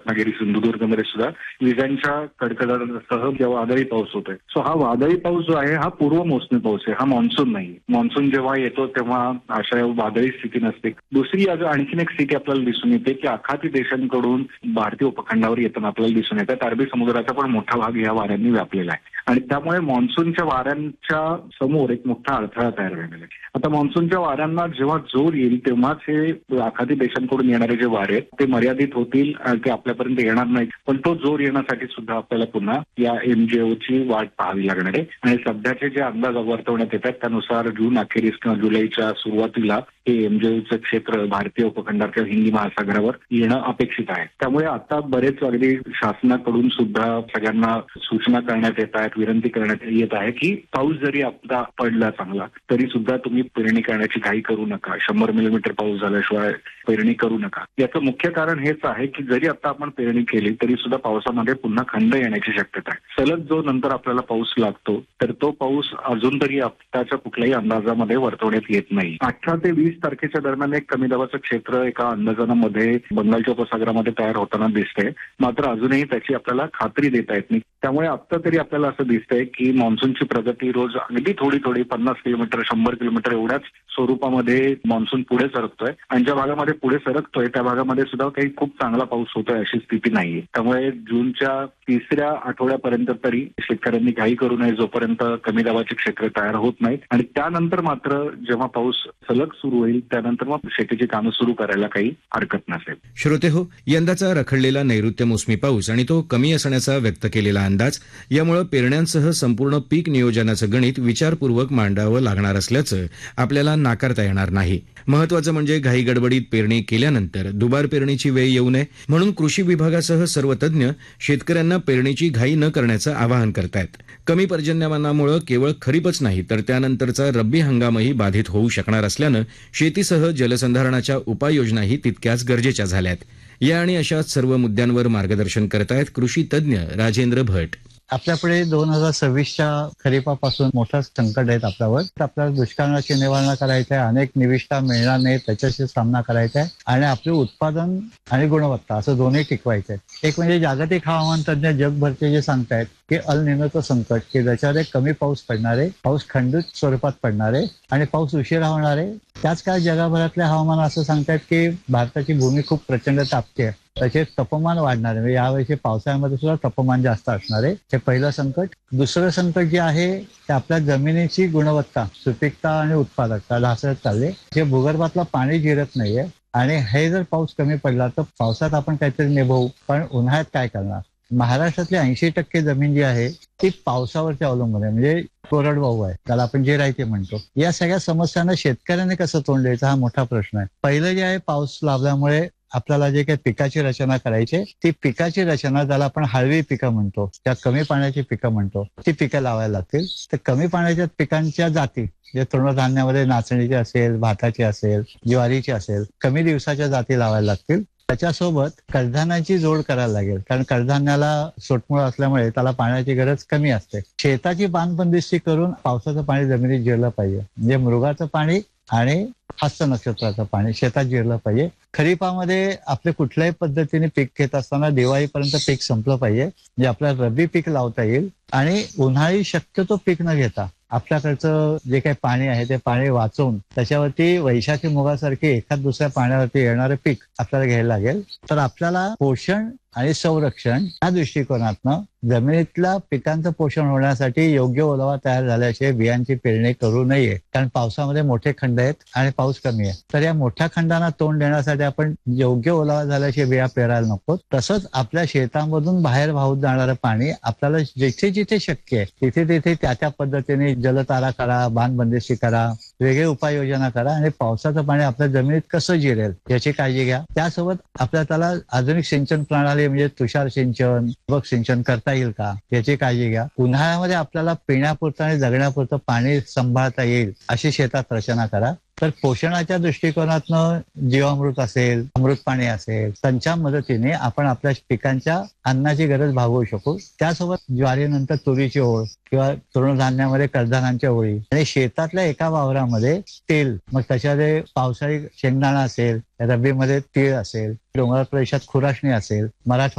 रत्नागिरी सिंधुदुर्गमध्ये सुद्धा विजांच्या कडकडाटासह जेव्हा वादळी पाऊस होतोय. सो हा वादळी पाऊस जो आहे हा पूर्व मोसमी पाऊस आहे, हा मान्सून नाही. मान्सून जेव्हा येतो तेव्हा अशा वादळी स्थिती नसते. दुसरी आणखीन एक स्थिती आपल्याला दिसून येते की आखाती देशांकडून भारतीय उपखंडावर येताना आपल्याला दिसून येतात अरबी समुद्राचा पण मोठा भाग या वाऱ्यांनी व्यापलेला आहे आणि त्यामुळे मान्सूनच्या वाऱ्यांच्या समोर एक मोठा अडथळा तयार झालेला आहे. आता मान्सूनच्या वाऱ्यांना जेव्हा जोर येईल तेव्हाच हे आखाती देशांकडून येणारे जे वारे आहेत ते मर्यादित होतील, ते आपल्यापर्यंत येणार नाहीत. पण तो जोर येण्यासाठी सुद्धा आपल्याला पुन्हा या MJOची वाट पाहावी लागणार आहे आणि सध्याचे जे अंदाज वर्तवण्यात येतात त्यानुसार जून अखेरीस किंवा जुलैच्या सुरुवातीला हे MJOचं क्षेत्र भारतीय उपखंडात किंवा हिंदी महासागरावर येणं अपेक्षित आहे. त्यामुळे आता बरेच अगदी शासनाकडून सुद्धा सगळ्यांना सूचना करण्यात येत आहेत, विनंती करण्यात येत आहे की पाऊस जरी आपला पडला चांगला तरी सुद्धा तुम्ही पेरणी करण्याची घाई करू नका. 100 मिलीमीटर पाऊस झाल्याशिवाय पेरणी करू नका. याचं मुख्य कारण हेच आहे की जरी आता आपण पेरणी केली तरी सुद्धा पावसामध्ये पुन्हा खंड येण्याची शक्यता आहे. सलग जो नंतर आपल्याला पाऊस लागतो तर तो पाऊस अजून तरी आताच्या कुठल्याही अंदाजामध्ये वर्तवण्यात येत नाही. 18 ते 20 तारखेच्या दरम्यान एक कमी दाबाचं क्षेत्र एका अंदाजामध्ये बंगालच्या उपसागरामध्ये तयार होताना दिसतंय, मात्र अजूनही त्याची आपल्याला खात्री देता येत नाही. त्यामुळे आता तरी आपल्याला असं दिसतंय की मान्सूनची प्रगती रोज अगदी थोडी 50 किलोमीटर 100 किलोमीटर एवढ्याच स्वरूपामध्ये मान्सून पुढे सरकतोय आणि ज्या भागामध्ये पुढे सरकतोय त्या भागामध्ये सुद्धा काही खूप चांगला पाऊस होतोय अशी स्थिती नाहीये. त्यामुळे जूनच्या 3ऱ्या आठवड्यापर्यंत तरी शेतकऱ्यांनी घाई करू नये जोपर्यंत कमी दाबाचे क्षेत्र तयार होत नाहीत आणि त्यानंतर मात्र जेव्हा पाऊस सलग सुरू होईल त्यानंतर मग शेतीची कामं सुरू करायला काही हरकत नसेल. श्रोते हो, यंदाचा रखडलेला नैऋत्य मोसमी पाऊस आणि तो कमी असण्याचा व्यक्त केलेला अंदाज यामुळे पेरण्यांसह संपूर्ण पीक नियोजनाचं गणित विचारपूर्वक मांडावं लागणार असल्याचं आपल्याला नाकारता येणार नाही. महत्वाचं म्हणजे घाई गडबडीत पेरणी केल्यानंतर दुबार पेरणीची वेळ येऊ नये म्हणून कृषी विभागासह सर्व तज्ज्ञ शेतकऱ्यांना पेरणीची घाई न करण्याचं आवाहन करतायत. कमी पर्जन्यमानामुळे केवळ खरीपच नाही तर त्यानंतरचा रब्बी हंगामही बाधित होऊ शकणार असल्यानं शेतीसह जलसंधारणाच्या उपाययोजनाही तितक्याच गरजेच्या झाल्यात. या आणि अशाच सर्व मुद्द्यांवर मार्गदर्शन करतायत कृषी तज्ज्ञ राजेंद्र भट. आपल्यापुढे 2026च्या खरीपापासून मोठं संकट आहेत आपल्यावर. आपल्याला दुष्काळाची निवारणा करायची आहे, अनेक निविष्ठा मिळणार नाही त्याच्याशी सामना करायचा आहे आणि आपले उत्पादन आणि गुणवत्ता असं दोन्ही टिकवायचं आहे. एक म्हणजे जागतिक हवामान तज्ज्ञ जगभरचे जे सांगतायत की अल निनोचं संकट की ज्याच्यावर कमी पाऊस पडणार आहे, पाऊस खंडित स्वरूपात पडणार आहे आणि पाऊस उशिरा होणार आहे. त्याच काळ जगभरातल्या हवामान असं सांगतायत की भारताची भूमी खूप प्रचंड तापते, तसेच तापमान वाढणार आहे. यावेळी पावसाळ्यामध्ये सुद्धा तापमान जास्त असणार आहे. हे पहिलं संकट. दुसरं संकट जे आहे ते आपल्या जमिनीची गुणवत्ता, सुपीकता आणि उत्पादकता ढासळत चालले. जे भूगर्भातलं पाणी जिरत नाहीये आणि हे जर पाऊस कमी पडला तर पावसात आपण काहीतरी निभवू, पण उन्हाळ्यात काय करणार? महाराष्ट्रातली 80% जमीन जी आहे ती पावसावरती अवलंबून आहे, म्हणजे कोरडवाहू आहे, त्याला आपण जे राहते म्हणतो. या सगळ्या समस्यांना शेतकऱ्याने कसं तोंड द्यायचं हा मोठा प्रश्न आहे. पहिलं जे आहे पाऊस लाभल्यामुळे आपल्याला जे काही पिकाची रचना करायची ती पिकाची रचना ज्याला आपण हळवी पिकं म्हणतो, त्या कमी पाण्याची पिकं म्हणतो, ती पिकं लावायला लागतील. तर कमी पाण्याच्या पिकांच्या जाती जे तृणधान्यामध्ये नाचणीची असेल, भाताची असेल, ज्वारीची असेल, कमी दिवसाच्या जाती लावायला लागतील. त्याच्यासोबत कडधान्याची जोड करायला लागेल, कारण कडधान्याला सोटमुळ असल्यामुळे त्याला पाण्याची गरज कमी असते. शेताची बांधबंदिस्ती करून पावसाचं पाणी जमिनीत जिरलं पाहिजे, म्हणजे मृगाचं पाणी आणि हस्त नक्षत्राचं पाणी शेतात जिरलं पाहिजे. खरीपामध्ये आपल्या कुठल्याही पद्धतीने पीक घेत असताना दिवाळीपर्यंत पीक संपलं पाहिजे, म्हणजे आपल्याला रब्बी पीक लावता येईल आणि उन्हाळी शक्यतो पीक न घेता आपल्याकडचं जे काही पाणी आहे ते पाणी वाचवून त्याच्यावरती वैशाखी मुगासारखे एखाद दुसऱ्या पाण्यावरती येणारं पीक आपल्याला घ्यायला लागेल. तर आपल्याला पोषण आणि संरक्षण या दृष्टिकोनातनं जमिनीतल्या पिकांचं पोषण होण्यासाठी योग्य ओलावा तयार झाल्याशिवाय बियांची पेरणी करू नये, कारण पावसामध्ये मोठे खंड आहेत आणि पाऊस कमी आहे. तर या मोठ्या खंडांना तोंड देण्यासाठी आपण योग्य ओलावा झाल्याशिवाय बिया पेरायला नको. तसंच आपल्या शेतांमधून बाहेर वाहून जाणारं पाणी आपल्याला जिथे जिथे शक्य आहे तिथे तिथे त्या पद्धतीने जलतारा करा, बांधबंदिस्ती करा, वेगळे उपाययोजना करा आणि पावसाचं पाणी आपल्या जमिनीत कसं जिरेल याची काळजी घ्या. त्यासोबत आपल्याला त्याला आधुनिक सिंचन प्रणाली म्हणजे तुषार सिंचन, ठिबक सिंचन करता येईल का याची काळजी घ्या. उन्हाळ्यामध्ये आपल्याला पिण्यापुरतं आणि जगण्यापुरतं पाणी सांभाळता येईल अशी शेतात रचना करा. तर पोषणाच्या दृष्टिकोनातनं जीवामृत असेल, अमृत पाणी असेल, त्यांच्या मदतीने आपण आपल्या पिकांच्या अन्नाची गरज भागवू शकू. त्यासोबत ज्वारीनंतर तुरीची ओळ किंवा तृणधान्यामध्ये कडधान्यांच्या ओळी आणि शेतातल्या एका वावरामध्ये तेल, मग त्याच्यामध्ये पावसाळी शेंगदाणा असेल, रब्बीमध्ये तीळ असेल, डोंगराळ प्रदेशात खुराशणी असेल, मराठवाड्यात